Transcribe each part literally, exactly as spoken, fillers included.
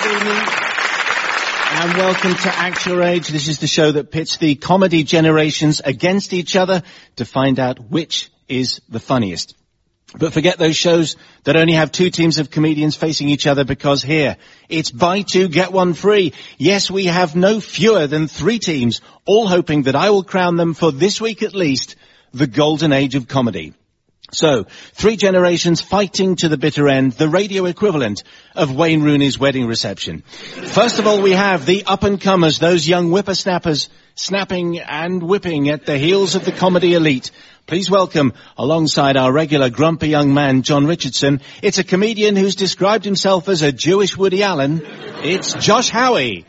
Good evening. And welcome to Act Your Age. This is the show that pits the comedy generations against each other to find out which is the funniest. But forget those shows that only have two teams of comedians facing each other, because here, it's buy two, get one free. Yes, we have no fewer than three teams, all hoping that I will crown them for this week at least, the golden age of comedy. So, three generations fighting to the bitter end, the radio equivalent of Wayne Rooney's wedding reception. First of all, we have the up-and-comers, those young whippersnappers, snapping and whipping at the heels of the comedy elite. Please welcome, alongside our regular grumpy young man, John Richardson, it's a comedian who's described himself as a Jewish Woody Allen. It's Josh Howie.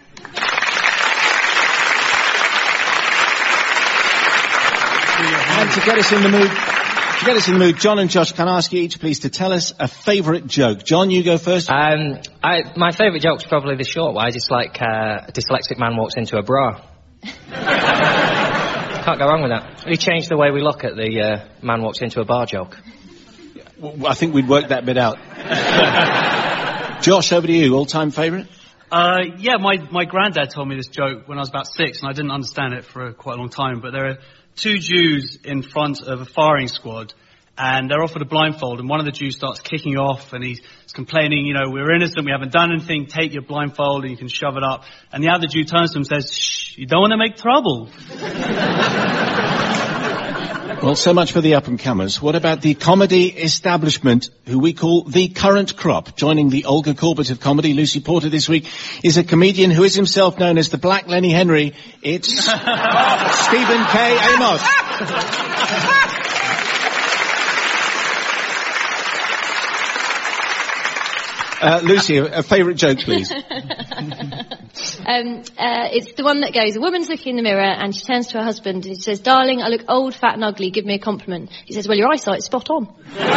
And to get us in the mood, to get us in the mood, John and Josh, can I ask you each, please, to tell us a favourite joke? John, you go first. Um, I, my favourite joke's probably the short one. It's like uh, a dyslexic man walks into a bra. Can't go wrong with that. We changed the way we look at the uh, man walks into a bar joke. Well, I think we'd work that bit out. Josh, over to you. All-time favourite? Uh, yeah, my, my granddad told me this joke when I was about six, and I didn't understand it for quite a long time, but there are two Jews in front of a firing squad, and they're offered a blindfold, and one of the Jews starts kicking off, and he's complaining, you know, we're innocent, we haven't done anything, take your blindfold, and you can shove it up. And the other Jew turns to him and says, shh, you don't want to make trouble. Well, so much for the up-and-comers. What about the comedy establishment, who we call the current crop? Joining the Olga Corbett of comedy, Lucy Porter, this week, is a comedian who is himself known as the Black Lenny Henry. It's Stephen K. Amos. Uh, Lucy, a, a favourite joke, please. um, uh, it's the one that goes, a woman's looking in the mirror and she turns to her husband and she says, darling, I look old, fat and ugly, give me a compliment. He says, well, your eyesight's spot on.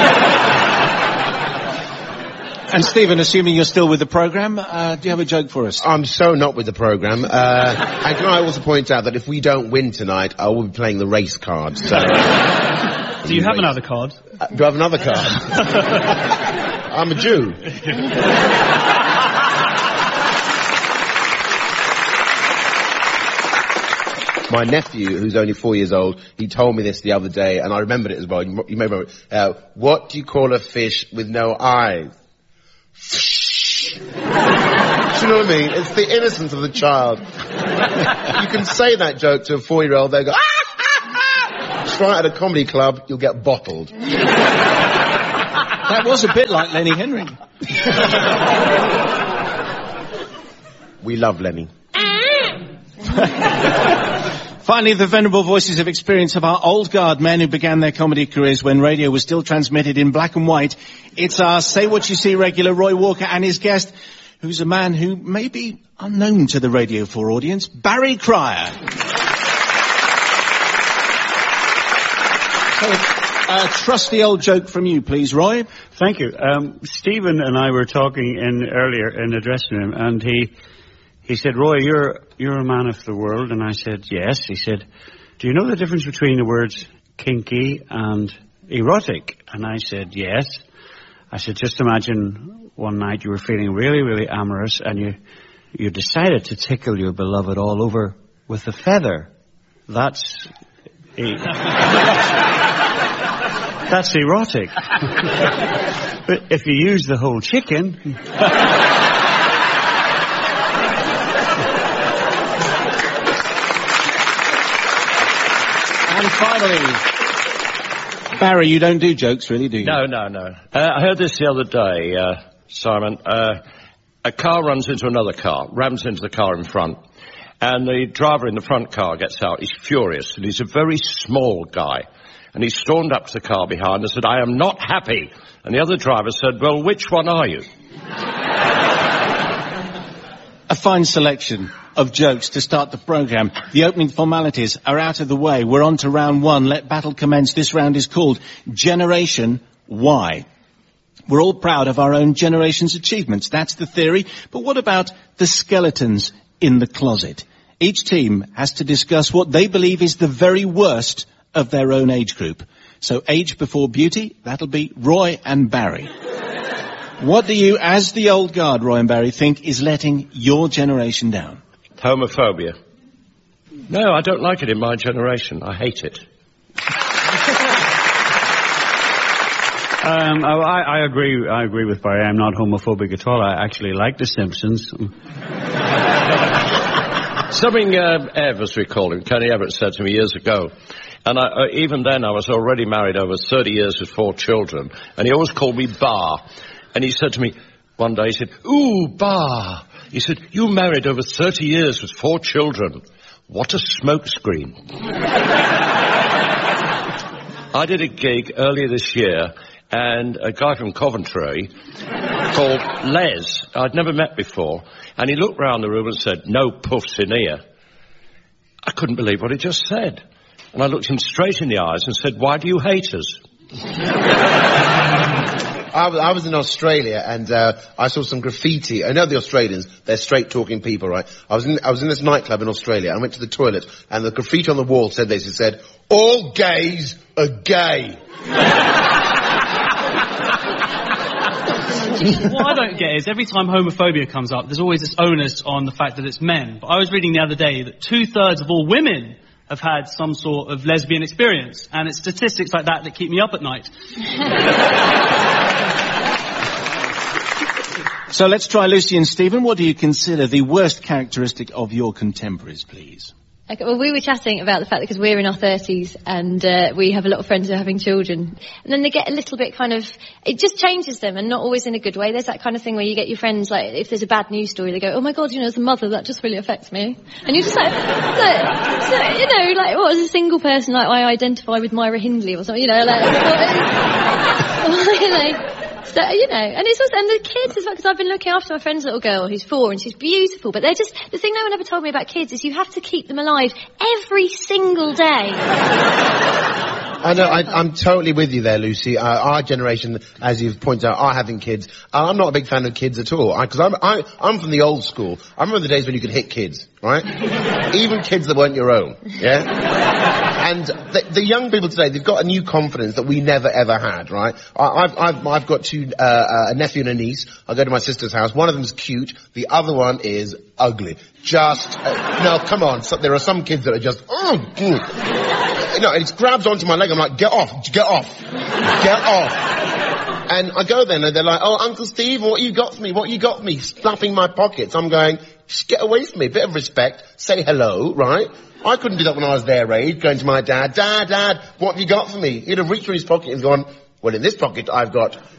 And Stephen, assuming you're still with the programme, uh, do you have a joke for us? I'm so not with the programme. Uh, and can I also point out that if we don't win tonight, I will be playing the race card, so... Do you have another card? Uh, do I have another card? I'm a Jew. My nephew, who's only four years old, he told me this the other day, and I remembered it as well. You, you may remember it. Uh, what do you call a fish with no eyes? Do you know what I mean? It's the innocence of the child. You can say that joke to a four-year-old, they go, ah, ah, ah. Try it at a comedy club, you'll get bottled. That was a bit like Lenny Henry. We love Lenny. Finally, the venerable voices of experience of our old guard men who began their comedy careers when radio was still transmitted in black and white. It's our Say What You See regular Roy Walker and his guest, who's a man who may be unknown to the Radio four audience, Barry Cryer. So, a trusty old joke from you, please, Roy. Thank you. Um, Stephen and I were talking in earlier in the dressing room, and he he said, Roy, you're you're a man of the world, and I said, yes. He said, do you know the difference between the words kinky and erotic? And I said, yes. I said, just imagine one night you were feeling really, really amorous, and you you decided to tickle your beloved all over with a feather. That's e- that's erotic. But if you use the whole chicken... And finally, Barry, you don't do jokes, really, do you? No, no, no. Uh, I heard this the other day, uh, Simon. Uh, a car runs into another car, rams into the car in front, and the driver in the front car gets out. He's furious, and he's a very small guy. And he stormed up to the car behind and said, I am not happy. And the other driver said, well, which one are you? A fine selection of jokes to start the programme. The opening formalities are out of the way. We're on to round one. Let battle commence. This round is called Generation Y. We're all proud of our own generation's achievements. That's the theory. But what about the skeletons in the closet? Each team has to discuss what they believe is the very worst of their own age group. So age before beauty, that'll be Roy and Barry. What do you, as the old guard, Roy and Barry, think is letting your generation down? Homophobia. No, I don't like it in my generation. I hate it. Um, I, I agree. I agree with Barry. I'm not homophobic at all. I actually like The Simpsons. Something uh, Ev, as we call him, Kenny Everett, said to me years ago, and I, uh, even then I was already married over thirty years with four children, and he always called me Bar. And he said to me one day, he said, "Ooh, Bar." He said, "You married over thirty years with four children. What a smokescreen." I did a gig earlier this year, and a guy from Coventry called Les, I'd never met before, and he looked round the room and said, "No puffs in here." I couldn't believe what he just said. And I looked him straight in the eyes and said, "Why do you hate us?" I was, I was in Australia and uh, I saw some graffiti. I know the Australians, they're straight-talking people, right? I was in I was in this nightclub in Australia. I went to the toilet and the graffiti on the wall said this. It said, "All gays are gay." What I don't get is every time homophobia comes up, there's always this onus on the fact that it's men. But I was reading the other day that two-thirds of all women have had some sort of lesbian experience. And it's statistics like that that keep me up at night. So let's try Lucy and Stephen. What do you consider the worst characteristic of your contemporaries, please? Okay, well, we were chatting about the fact that because we're in our thirties and uh, we have a lot of friends who are having children, and then they get a little bit kind of, it just changes them, and not always in a good way. There's that kind of thing where you get your friends, like, if there's a bad news story, they go, "Oh my God, you know, as a mother, that just really affects me." And you're just like, so, so, you know, like, what, as a single person, like, I identify with Myra Hindley or something, you know, like, what, you know. So, you know, and it's also, and the kids as well, because I've been looking after my friend's little girl who's four and she's beautiful, but they're just, the thing no one ever told me about kids is you have to keep them alive every single day. I know, I, I'm totally with you there, Lucy. Uh, our generation, as you've pointed out, are having kids. Uh, I'm not a big fan of kids at all, because I'm, I, I'm from the old school. I remember the days when you could hit kids, right? Even kids that weren't your own, yeah? And the, the young people today, they've got a new confidence that we never ever had, right? I, I've, I've, I've got two, uh, uh, a nephew and a niece. I go to my sister's house. One of them's cute. The other one is ugly. Just, uh, no, come on. So, there are some kids that are just, oh, mm. You know, it grabs onto my leg. I'm like, get off, get off, get off. And I go there and they're like, "Oh, Uncle Steve, what you got for me? What you got for me?" Stuffing my pockets. I'm going, just get away from me. Bit of respect. Say hello, right? I couldn't do that when I was their age, going to my dad, "Dad, Dad, what have you got for me?" He'd have reached through his pocket and gone, "Well, in this pocket I've got